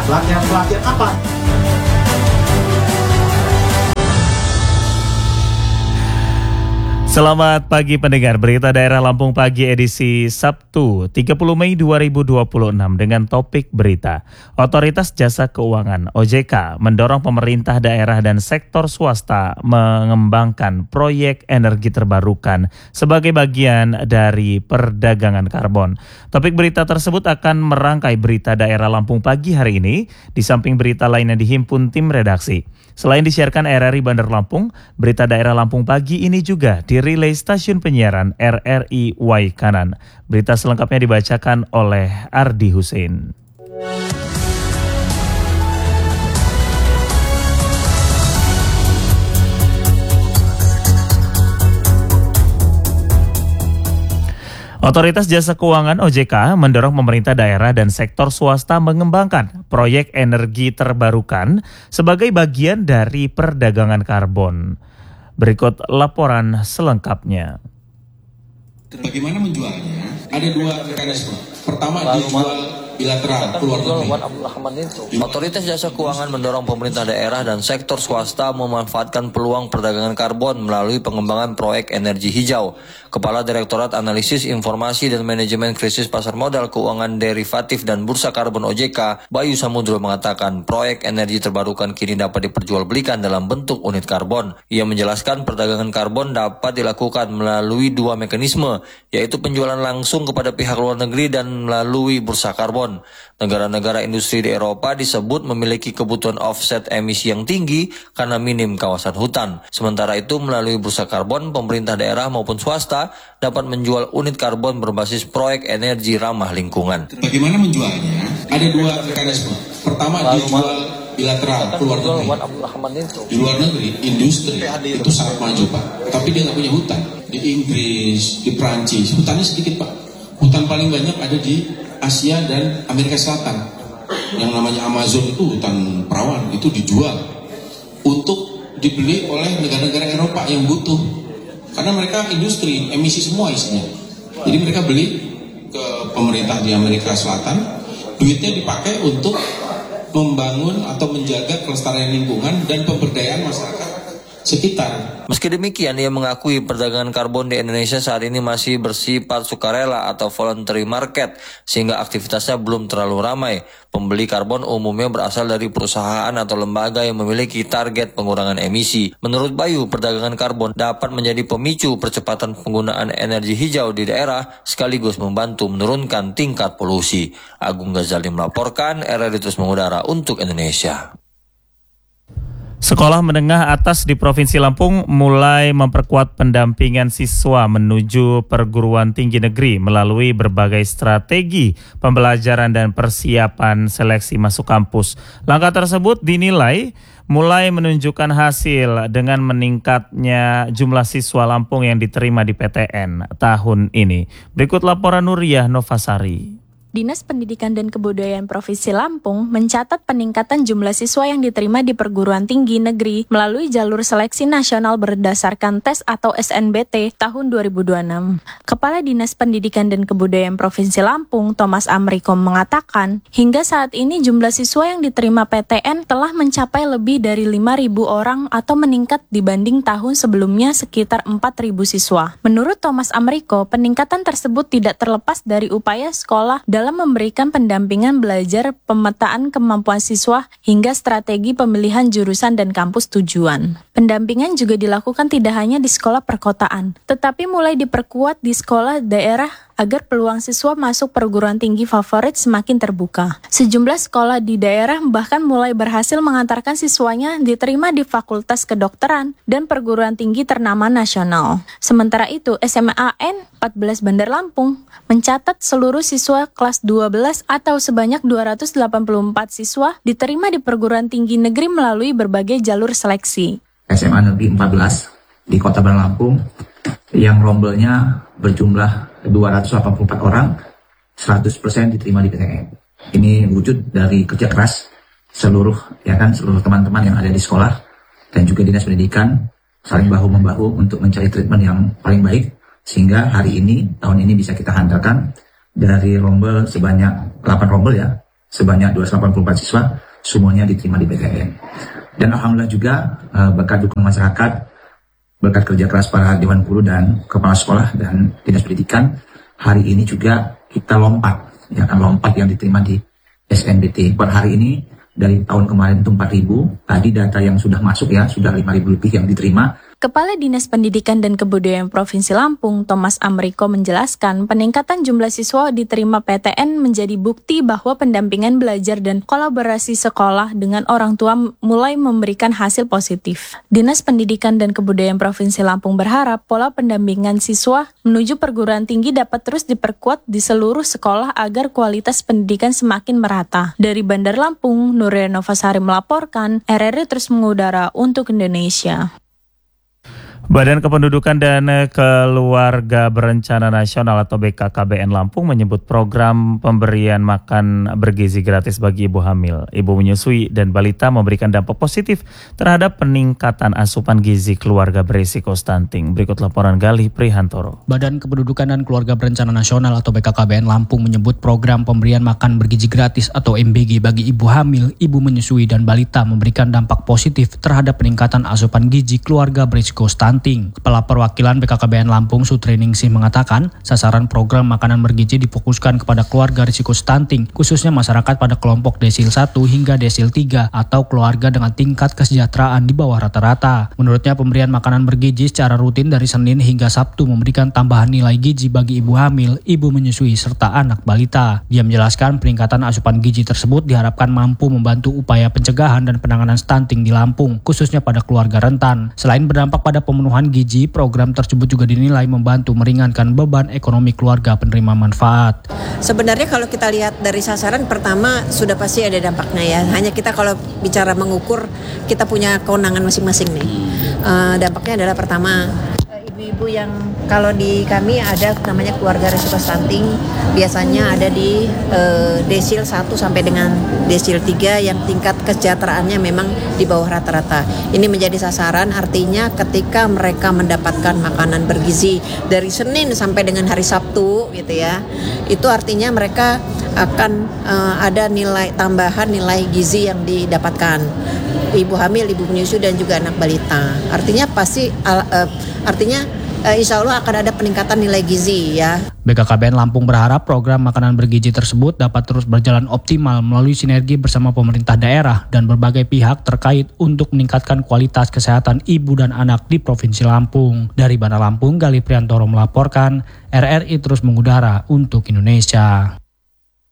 Pelatihan apa? Selamat pagi pendengar, berita daerah Lampung pagi edisi Sabtu 30 Mei 2026 dengan topik berita. Otoritas Jasa Keuangan OJK mendorong pemerintah daerah dan sektor swasta mengembangkan proyek energi terbarukan sebagai bagian dari perdagangan karbon. Topik berita tersebut akan merangkai berita daerah Lampung pagi hari ini di samping berita lain yang dihimpun tim redaksi. Selain disiarkan RRI Bandar Lampung, berita daerah Lampung pagi ini juga direlay stasiun penyiaran RRI Waikanan. Berita selengkapnya dibacakan oleh Ardi Hussein. Otoritas Jasa Keuangan OJK mendorong pemerintah daerah dan sektor swasta mengembangkan proyek energi terbarukan sebagai bagian dari perdagangan karbon. Berikut laporan selengkapnya. Bagaimana menjualnya? Ada dua mekanisme. Pertama dijual bilateral keluar negeri. Otoritas Jasa Keuangan mendorong pemerintah daerah dan sektor swasta memanfaatkan peluang perdagangan karbon melalui pengembangan proyek energi hijau. Kepala Direktorat Analisis Informasi dan Manajemen Krisis Pasar Modal Keuangan Derivatif dan Bursa Karbon OJK, Bayu Samudro mengatakan proyek energi terbarukan kini dapat diperjualbelikan dalam bentuk unit karbon. Ia menjelaskan perdagangan karbon dapat dilakukan melalui dua mekanisme, yaitu penjualan langsung kepada pihak luar negeri dan melalui bursa karbon. Negara-negara industri di Eropa disebut memiliki kebutuhan offset emisi yang tinggi karena minim kawasan hutan. Sementara itu melalui bursa karbon, pemerintah daerah maupun swasta dapat menjual unit karbon berbasis proyek energi ramah lingkungan. Bagaimana menjualnya? Ada dua mekanisme. Pertama dijual bilateral keluar negeri. Di luar negeri industri itu sangat maju Pak, tapi dia nggak punya hutan. Di Inggris, di Prancis hutannya sedikit Pak. Hutan paling banyak ada di Asia dan Amerika Selatan. Yang namanya Amazon itu hutan perawan, itu dijual untuk dibeli oleh negara-negara Eropa yang butuh. Karena mereka industri, emisi semua isinya. Jadi mereka beli ke pemerintah di Amerika Selatan, duitnya dipakai untuk membangun atau menjaga kelestarian lingkungan dan pemberdayaan masyarakat sekitar. Meski demikian, ia mengakui perdagangan karbon di Indonesia saat ini masih bersifat sukarela atau voluntary market, sehingga aktivitasnya belum terlalu ramai. Pembeli karbon umumnya berasal dari perusahaan atau lembaga yang memiliki target pengurangan emisi. Menurut Bayu, perdagangan karbon dapat menjadi pemicu percepatan penggunaan energi hijau di daerah, sekaligus membantu menurunkan tingkat polusi. Agung Ghazali melaporkan, RRI Terus Mengudara untuk Indonesia. Sekolah menengah atas di Provinsi Lampung mulai memperkuat pendampingan siswa menuju perguruan tinggi negeri melalui berbagai strategi pembelajaran dan persiapan seleksi masuk kampus. Langkah tersebut dinilai mulai menunjukkan hasil dengan meningkatnya jumlah siswa Lampung yang diterima di PTN tahun ini. Berikut laporan Nuriyah Novasari. Dinas Pendidikan dan Kebudayaan Provinsi Lampung mencatat peningkatan jumlah siswa yang diterima di perguruan tinggi negeri melalui jalur seleksi nasional berdasarkan tes atau SNBT tahun 2026. Kepala Dinas Pendidikan dan Kebudayaan Provinsi Lampung, Thomas Amriko mengatakan, hingga saat ini jumlah siswa yang diterima PTN telah mencapai lebih dari 5.000 orang atau meningkat dibanding tahun sebelumnya sekitar 4.000 siswa. Menurut Thomas Amriko, peningkatan tersebut tidak terlepas dari upaya sekolah dalam memberikan pendampingan belajar, pemetaan kemampuan siswa, hingga strategi pemilihan jurusan dan kampus tujuan. Pendampingan juga dilakukan tidak hanya di sekolah perkotaan, tetapi mulai diperkuat di sekolah daerah agar peluang siswa masuk perguruan tinggi favorit semakin terbuka. Sejumlah sekolah di daerah bahkan mulai berhasil mengantarkan siswanya diterima di Fakultas Kedokteran dan perguruan tinggi ternama nasional. Sementara itu, SMAN 14 Bandar Lampung mencatat seluruh siswa kelas 12 atau sebanyak 284 siswa diterima di perguruan tinggi negeri melalui berbagai jalur seleksi. SMA Negeri 14 di Kota Bandar Lampung yang rombelnya berjumlah 284 orang, 100% diterima di PTN. Ini wujud dari kerja keras seluruh teman-teman yang ada di sekolah dan juga dinas pendidikan saling bahu-membahu untuk mencari treatment yang paling baik, sehingga hari ini, tahun ini bisa kita handalkan dari rombel sebanyak 8 rombel ya, sebanyak 284 siswa, semuanya diterima di PTN. Dan alhamdulillah juga berkat dukungan masyarakat, berkat kerja keras para Dewan Guru dan Kepala Sekolah dan Dinas Pendidikan, hari ini juga kita lompat yang diterima di SNBT. Per hari ini dari tahun kemarin itu 4.000, tadi data yang sudah masuk ya, sudah 5.000 lebih yang diterima. Kepala Dinas Pendidikan dan Kebudayaan Provinsi Lampung, Thomas Amriko menjelaskan peningkatan jumlah siswa diterima PTN menjadi bukti bahwa pendampingan belajar dan kolaborasi sekolah dengan orang tua mulai memberikan hasil positif. Dinas Pendidikan dan Kebudayaan Provinsi Lampung berharap pola pendampingan siswa menuju perguruan tinggi dapat terus diperkuat di seluruh sekolah agar kualitas pendidikan semakin merata. Dari Bandar Lampung, Nuril Novasari melaporkan, RRI terus mengudara untuk Indonesia. Badan Kependudukan dan Keluarga Berencana Nasional atau BKKBN Lampung menyebut program pemberian makan bergizi gratis bagi ibu hamil, ibu menyusui, dan balita memberikan dampak positif terhadap peningkatan asupan gizi keluarga berisiko stunting. Berikut laporan Galih Prihantoro. Badan Kependudukan dan Keluarga Berencana Nasional atau BKKBN Lampung menyebut program pemberian makan bergizi gratis atau MBG bagi ibu hamil, ibu menyusui, dan balita memberikan dampak positif terhadap peningkatan asupan gizi keluarga berisiko stunting. Kepala Perwakilan BKKBN Lampung Sutriningsih mengatakan sasaran program makanan bergizi difokuskan kepada keluarga risiko stunting, khususnya masyarakat pada kelompok desil 1 hingga desil 3 atau keluarga dengan tingkat kesejahteraan di bawah rata-rata. Menurutnya pemberian makanan bergizi secara rutin dari Senin hingga Sabtu memberikan tambahan nilai gizi bagi ibu hamil, ibu menyusui, serta anak balita. Dia menjelaskan peningkatan asupan gizi tersebut diharapkan mampu membantu upaya pencegahan dan penanganan stunting di Lampung, khususnya pada keluarga rentan. Selain berdampak pada pemenuhan gizi, program tersebut juga dinilai membantu meringankan beban ekonomi keluarga penerima manfaat. Sebenarnya kalau kita lihat dari sasaran pertama sudah pasti ada dampaknya ya. Hanya kita kalau bicara mengukur kita punya kewenangan masing-masing nih. Dampaknya adalah pertama ibu-ibu yang kalau di kami ada namanya keluarga risiko stunting, biasanya ada di desil 1 sampai dengan desil 3 yang tingkat kesejahteraannya memang di bawah rata-rata. Ini menjadi sasaran, artinya ketika mereka mendapatkan makanan bergizi dari Senin sampai dengan hari Sabtu gitu ya, itu artinya mereka akan ada nilai tambahan nilai gizi yang didapatkan. Ibu hamil, ibu menyusui, dan juga anak balita. Artinya pasti insya Allah akan ada peningkatan nilai gizi ya. BKKBN Lampung berharap program makanan bergizi tersebut dapat terus berjalan optimal melalui sinergi bersama pemerintah daerah dan berbagai pihak terkait untuk meningkatkan kualitas kesehatan ibu dan anak di Provinsi Lampung. Dari Bandar Lampung, Galih Prihantoro melaporkan, RRI terus mengudara untuk Indonesia.